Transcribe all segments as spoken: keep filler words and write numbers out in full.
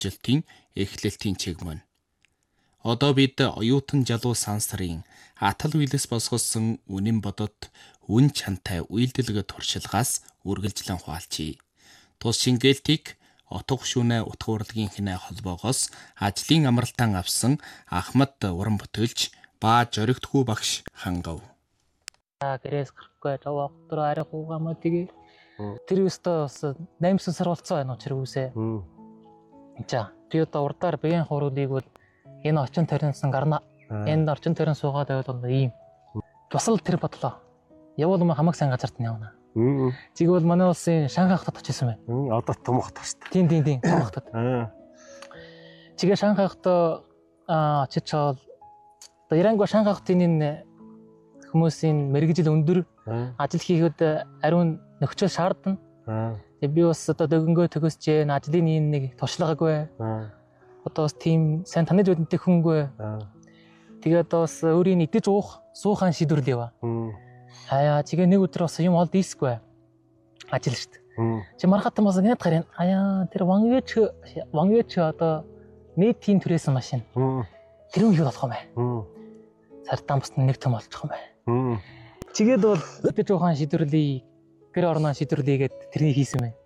жилтийн эхлэлтийн чиг мөн. Одоо бид оюутан жалуу сансрын атал үйлс босгосон үнэн бодот үн чантай үйлдэлгээ туршилгаас үргэлжлэн хуваалцъя. Тус шингээлтийг утга хөшүүнэ утга урлагийнхнээ холбоогоос ажлын амралтан авсан Ахмад уран бүтээлч ба жоригтгүй багш хангав. Гэрээс гарахгүй жаваа өдөр арай хуугамаа тэгээ тэр өстөө бас наймсан сар болцсон байна учраас үсэ. За би одоо урдаар биеийн хуруудыг бол энэ орчин тойрноос гарна. Энэ орчин тойрон суугаад байвал ийм бас л тэр бодлоо. Явал юм хамаг сайн газарт нь явна. Зиг бол манай улсын Шанхай хотод очижсэн байна. Одоо том хотод шүү дээ. Тийм тийм тийм том хотод. Чигээ Шанхай хотод очиж чаал одоо Иранг Шанхай хотын энэ хүмүүсийн мэрэгжил өндөр ажил хийхэд ариун нөхцөл шаардна. Тэгээ би бас одоо дөгөнгөө төгсөж जैन ажлын нэг туршлагаагүй. Одоо бас тийм сайн таньж байдагтай хүнгүй. Тэгээд одоо бас өөрийн идэж уух суухан шийдвэрлэв. Хаяа чигээ нэг өдөр бас юм олд ийсгүй. Ажил шүү дээ. Чи мархатан бас гэнэт гарин. Хаяа тэр вангэж вангэж одоо нийтийн түрээсэн машин. Тэр үйл болох юм бай. Сартан бас нэг том олчих юм бай. Чигээд бол идэж уухан шийдвэрлэе. Гэр орноо шийдвэрлэгээд тэрнийг хийсэн бай.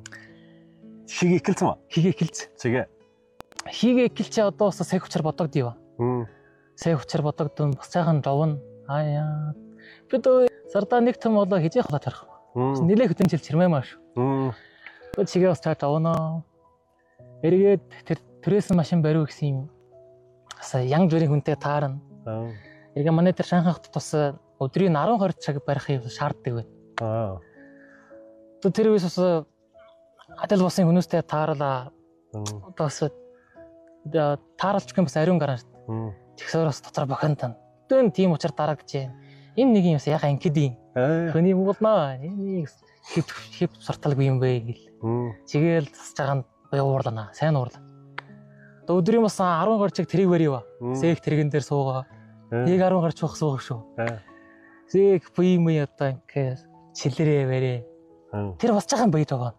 Хийг эхэлсэн ба? Хийг эхэлсэн. Чигээ. Хийг эхэлчээ одоо бас сая хүчээр бодогдъё. Сая хүчээр бодогдсон бас цаахан жовно. Аяа. Бид сардаа нэг том болоо хийж явах болоо тарах. Нилээ хөтөн жил чирмээ маш. Бид чигээ бас цаа жовно. Эргээд тэр түрээсэн машин бариу гэсэн юм. Бас янг журийн хүнтэй таарна. Эргээ манай тэр Шанхай хотод бас өдрийн арван хоёр цаг барихыг шаарддаг байна. То тэр үес бас адил болсон хүмүүстэй таарлаа. Одоо бас тааралч гэн бас ариун гарна. Тэгсээр бас дотор бохонтон. Тэн тийм учраас дарагдаж байна. Энэ нэг юм яга инкэдийн. Хөний муулнаа. Энийг хип хип сорталгүй юм бэ гэл. Чигээл тасж байгаа нь уурлана. Сайн уурлаа. Одоо өдрийн бас арван хоёр цаг тэрийг барьяа. Сэх тэрэгэн дээр суугаа. Нэг арван гарч байх суух шүү. Сэх буйм одоо ингээ чилэрээ барэ. Тэр болж байгаа юм байж байгаа.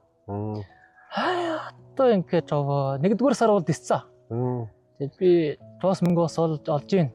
Хаяа одоо ингээ жоо нэгдүгээр сар бол дисцаа. Тэгээд би тоос мөнгөөс олж олж гин.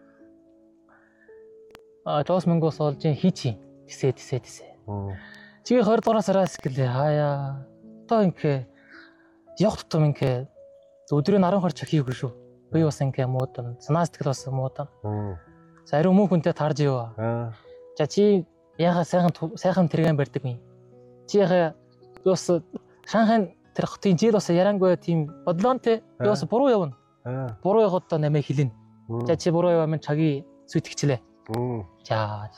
А тоос мөнгөөс олж гин хийчи. Тисээ тисээ тисээ. Чигээ хоёр дугаар сараас гэлээ. Хаяа одоо ингээ явах тутам ингээ өдрийн арван хоёр цаг хийхгүй шүү. Би бас ингээ муудан санаа сэтгэл бас муудан. За ариун мөн хүнтэй таарж иваа. За чи яхаа сайхан сайхан тэргэн барьдаг юм. Чи яхаа бас Шанхай тэр хотын жил бас ярангүй тийм бодлоонтэй би бас буруу явна. Буруу явахад одоо намайг хэлнэ. За чи буруу яваа минь чаги сүйтгчлээ. За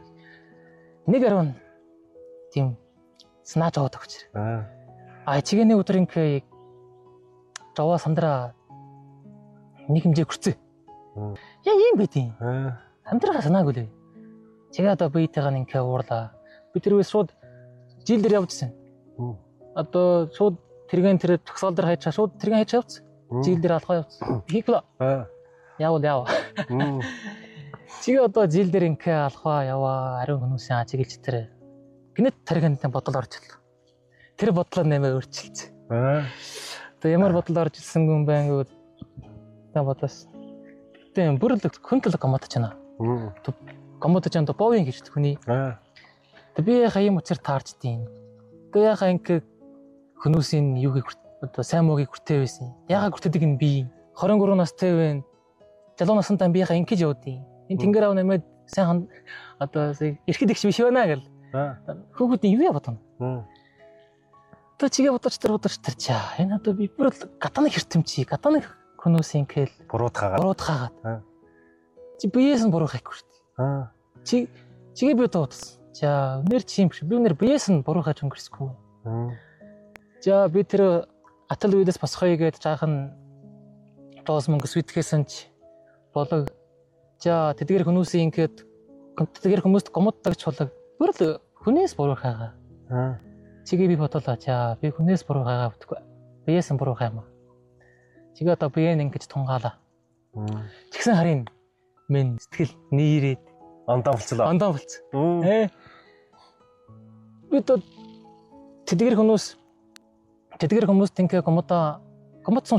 нэг арван тийм санааж аваад өгч. А чигээ нэг өдөр ингээ жаваа сандраа нэг хэмжээ хүрцээ. Яа юм бэ тийм. Амьдраа санаагүй лээ. Чигээ одоо биетэйгээ ингээ уурлаа. Би тэр үес шууд жил дээр явжсэн. Одоо шууд тэргэн тэр төгсгөл дээр хайчаа шууд тэргэн хайчаа явц. Жил дээр алхаа явц. Хийхлээ. Яавал яав. Чигээ одоо жил дээр ингээ алхаа яваа ариун хүмүүсийн ажиглж тэр гинэт тэргэнтэй бодол орчихлоо. Тэр бодлоо нэмээ өөрчилсөн. Одоо ямар бодол орж ирсэн юм бэ гэвэл та бодлоос. Тэ бүр л хүнтэл гомдож байна. Гомдож байгаа бовын гэж хүний. Тэ би яхаа юм учир таарч тийм. Тэ яхаа ингээ хүмүүсийн юугийг одоо сайн муугийг хүртээ байсан. Яхаа хүртээдэг нь би двадцать три настай байна. Залуу настай би яхаа ингэж явдیں۔ Энэ тэнгэр аав нэмээд сайн одоо ирэхэд ихш биш байна гэл. Хүүхдийн юу яа бодно. Одоо чигээ бодож тэр бодож тэр чаа. Энэ одоо би бүр л гатаны хэртэмчи, гатаны хүмүүсийн кэл буруутгаагаад. Буруутгаагаад. Чи биеэс нь буруу хайхгүй шүү дээ. Чи чигээ би дуудсан. За өнөр чи юм биш. Би өнөр биеэс нь буруу хайж өнгөрсөхгүй. За би тэр атал үйдээс босхоё гэж жаахан доос мөнгө сүтгэсэн ч болог. За тэдгээр хүмүүсийн ингээд тэдгээр хүмүүст гомддог ч болог. Бүр л хүнээс буруу хайгаа. Чигээ би бодлоо. За би хүнээс буруу хайгаа бүтгүй. Биеэс нь буруу хаймаа. Чигээ одоо биеэ ингэж тунгаалаа. Тэгсэн харин мен сэтгэл нээрээд ондоо болцлоо. Ондоо болцсон. Ээ. Би одоо тэдгээр хүмүүс тэдгээр хүмүүст ингээ гомдоо гомдсон